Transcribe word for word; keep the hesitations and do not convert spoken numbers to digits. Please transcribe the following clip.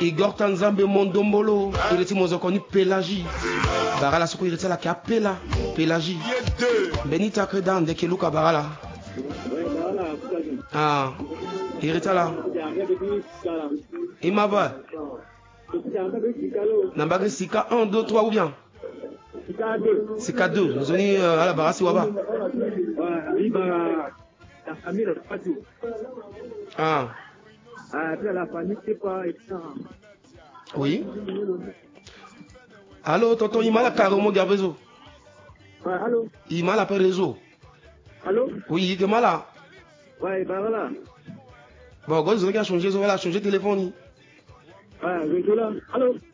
Igor Tanzambe Mondombolo. Il était mon connu Pélagie. Barala Soko il était là qui a Péla. Pélagie. Benita Kredan de Keluka Barala. Ah. Il était là. Il m'a va. Nambagé Sika un, deux, trois ou bien? Sika deux. Nous sommes à la Barassi Waba. La famille n'est pas tout. Ah. Après la famille, c'est pas. Oui. Allô, tonton, il m'a la carrément Gavezo. Ouais, allô. Il m'a la réseau. Allô. Oui, il m'a là. Ouais, bah voilà. Bon, quand vous avez changé, vous avez changé de téléphone. Ouais, réseau là. Allô.